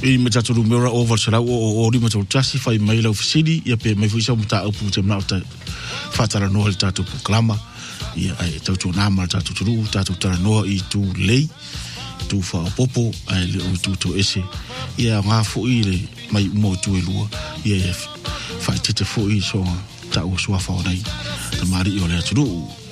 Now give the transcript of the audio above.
I me tatu mera over sala o ri me tatu tasi fai mai la ofisini ia pe mai fuisa muta upu te mna ta fatara no tatu proklama ia ai tatu na ma tatu tatu tara no I tu lei tu fa popo ai le tu ese ia nga fu I le mai mo tu elua ia fa tete fu I so ta o so fa nai ta mari o le tatu